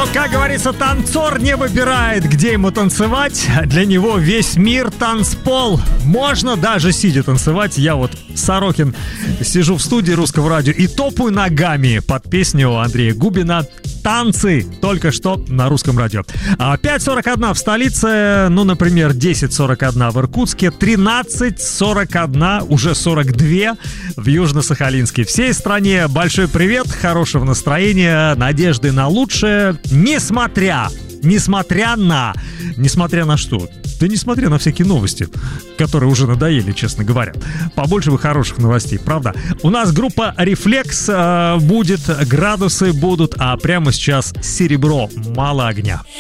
Но, как говорится, танцор не выбирает, где ему танцевать. Для него весь мир танцпол. Можно даже сидя танцевать. Я вот, Сорокин, сижу в студии Русского радио и топаю ногами под песню Андрея Губина «Танцы» только что на Русском радио. 5:41 в столице, ну, например, 10:41 в Иркутске, 13:41, уже 42 в Южно-Сахалинске. Всей стране большой привет, хорошего настроения, надежды на лучшее, несмотря на что? Да несмотря на всякие новости, которые уже надоели, честно говоря. Побольше бы хороших новостей, правда? У нас группа «Рефлекс» будет, градусы будут, а прямо сейчас «Серебро», «Мало огня».